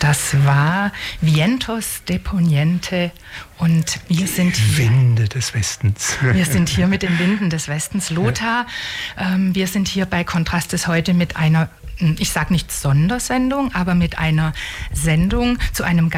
Das war Vientos de Poniente und wir sind hier. Winde des Westens. Wir sind hier mit den Winden des Westens. Lothar, wir sind hier bei Kontrastes heute mit einer, ich sage nicht Sondersendung, aber mit einer Sendung zu einem